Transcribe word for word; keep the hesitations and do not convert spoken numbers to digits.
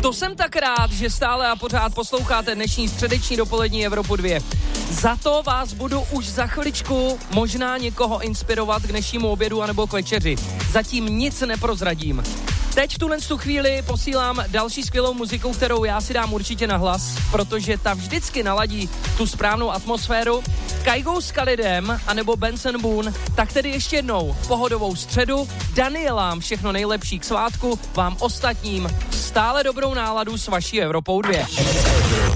To jsem tak rád, že stále a pořád posloucháte dnešní středeční dopolední Evropu dva. Za to vás budu už za chviličku možná někoho inspirovat k dnešnímu obědu anebo k večeři. Zatím nic neprozradím. Teď v tuhle chvíli posílám další skvělou muziku, kterou já si dám určitě na hlas, protože ta vždycky naladí tu správnou atmosféru. Kygo s Khalidem anebo Benson Boone, tak tedy ještě jednou pohodovou středu, Danielám všechno nejlepší k svátku, vám ostatním stále dobrou náladu s vaší Evropou dva.